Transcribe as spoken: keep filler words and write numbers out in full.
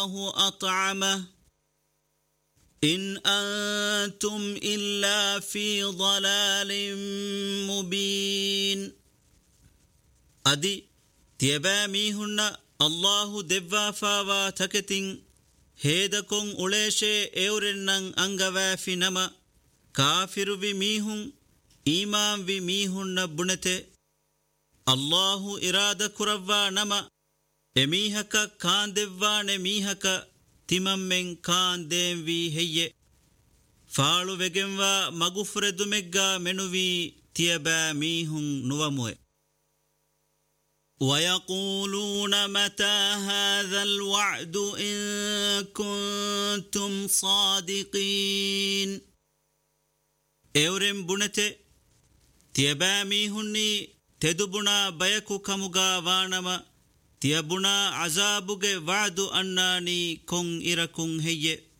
الله أطعمه إن أنتم إلا في ضلال مبين أدي تيباميهن الله دفافا تكتين هيدكم أوليشي اورنن أنغوا في نما كافر بميهن إيمان بميهن بنته الله إرادة كروا نما emihaka kaandevvaane mihaka timammen kaandemvi heyye faalu vegenwa magufredumegga menuvi tiyaba mihun nuwamuwe ويقولون متى هذا الوعد إن كنتم صادقين اورم بنته تيبا ميهني تدبنا بيكو كمغا وانما تيابنا عذابك وعد أناني كون إركون هي